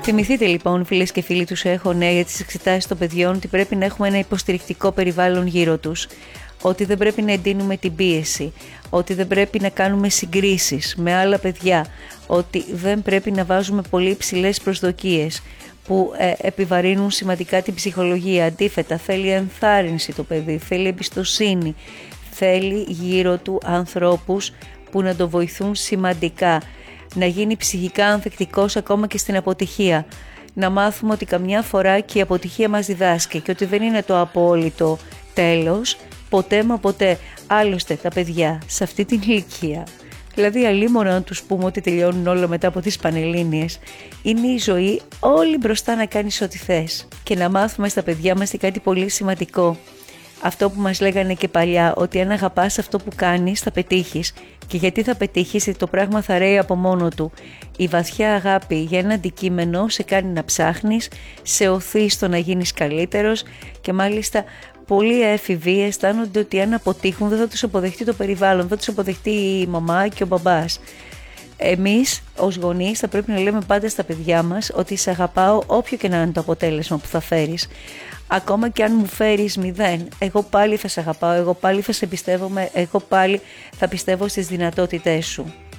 Θυμηθείτε λοιπόν, φίλες και φίλοι του έχω νέα για τις εξετάσεις των παιδιών, ότι πρέπει να έχουμε ένα υποστηρικτικό περιβάλλον γύρω τους, ότι δεν πρέπει να εντείνουμε την πίεση, ότι δεν πρέπει να κάνουμε συγκρίσεις με άλλα παιδιά, ότι δεν πρέπει να βάζουμε πολύ υψηλές προσδοκίες που επιβαρύνουν σημαντικά την ψυχολογία. Αντίθετα, θέλει ενθάρρυνση το παιδί, θέλει εμπιστοσύνη, θέλει γύρω του ανθρώπους που να το βοηθούν σημαντικά, να γίνει ψυχικά ανθεκτικός ακόμα και στην αποτυχία. Να μάθουμε ότι καμιά φορά και η αποτυχία μας διδάσκει και ότι δεν είναι το απόλυτο τέλος, ποτέ μα ποτέ. Άλλωστε τα παιδιά σε αυτή την ηλικία, δηλαδή αλίμονα να τους πούμε ότι τελειώνουν όλα μετά από τις Πανελλήνιες, είναι η ζωή όλη μπροστά να κάνεις ό,τι θες. Και να μάθουμε στα παιδιά μας κάτι πολύ σημαντικό. Αυτό που μας λέγανε και παλιά, ότι αν αγαπάς αυτό που κάνεις θα πετύχεις. Και γιατί θα πετύχεις? Γιατί το πράγμα θα ρέει από μόνο του. Η βαθιά αγάπη για ένα αντικείμενο σε κάνει να ψάχνεις, σε οθεί στο να γίνεις καλύτερος και μάλιστα πολλοί έφηβοι αισθάνονται ότι αν αποτύχουν δεν θα τους αποδεχτεί το περιβάλλον, δεν θα τους αποδεχτεί η μαμά και ο μπαμπάς. Εμείς ως γονείς θα πρέπει να λέμε πάντα στα παιδιά μας ότι σε αγαπάω όποιο και να είναι το αποτέλεσμα που θα φέρεις. Ακόμα και αν μου φέρεις 0, εγώ πάλι θα σε αγαπάω, εγώ πάλι θα σε εμπιστεύομαι, εγώ πάλι θα πιστεύω στις δυνατότητές σου.